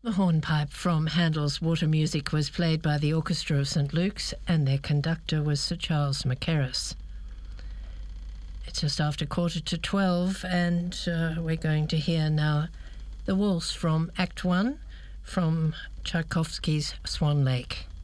The hornpipe from Handel's Water Music was played by the Orchestra of St Luke's, and their conductor was Sir Charles Mackerras. It's just after 11:45, and we're going to hear now the waltz from Act 1 from Tchaikovsky's Swan Lake.